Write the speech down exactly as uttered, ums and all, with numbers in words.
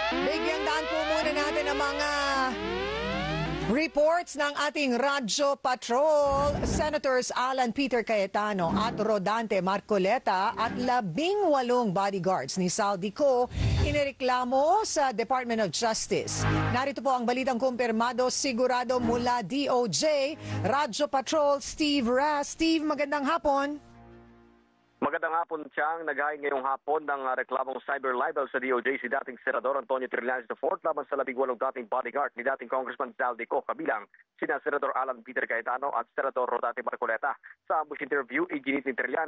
Bigyan daan po muna natin ang mga reports ng ating Radyo Patrol. Senators Alan Peter Cayetano at Rodante Marcoleta at labing walong bodyguards ni Saldi Co inireklamo sa Department of Justice. Narito po ang balitang kumpirmado sigurado mula D O J. Radyo Patrol, Steve Ras. Steve, magandang hapon. Magandang hapon, Chang. Naghain ngayong hapon ng uh, reklamong cyber libel sa D O J si dating Senador Antonio Trillanes the fourth laban sa labing walong dating bodyguard ni dating Congressman Saldi Co kabilang sina Senador Alan Peter Cayetano at Senador Rodante Marcoleta. Sa ambush interview, iginit ni Trillanes